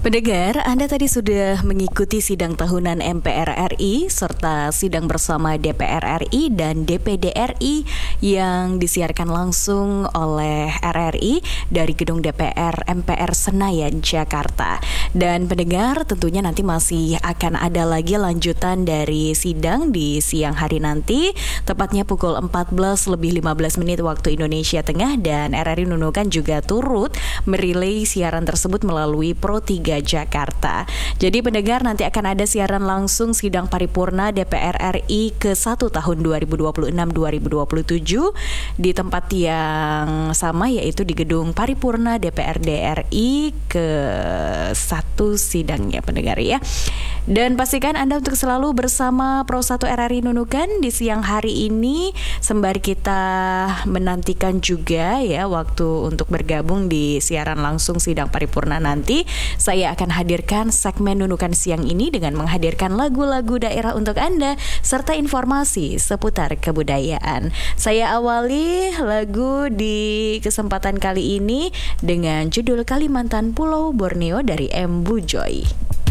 Pendengar, Anda tadi sudah mengikuti sidang tahunan MPR RI serta sidang bersama DPR RI dan DPD RI yang disiarkan langsung oleh RRI dari gedung DPR MPR Senayan, Jakarta. Dan pendengar, tentunya nanti masih akan ada lagi lanjutan dari sidang di siang hari nanti, tepatnya pukul 14:15 waktu Indonesia Tengah, dan RRI Nunukan juga turut merilai siaran tersebut melalui Pro 3 Jakarta. Jadi pendengar, nanti akan ada siaran langsung sidang paripurna DPR RI ke-1 tahun 2026-2027 di tempat yang sama, yaitu di gedung paripurna DPRD RI ke-1 sidangnya pendengar ya. Dan pastikan Anda untuk selalu bersama Pro 1 RRI Nunukan di siang hari ini, sembari kita menantikan juga ya waktu untuk bergabung di siaran langsung sidang paripurna nanti. Saya akan hadirkan segmen Nunukan siang ini dengan menghadirkan lagu-lagu daerah untuk Anda serta informasi seputar kebudayaan. Saya awali lagu di kesempatan kali ini dengan judul Kalimantan Pulau Borneo dari M. Bujoy.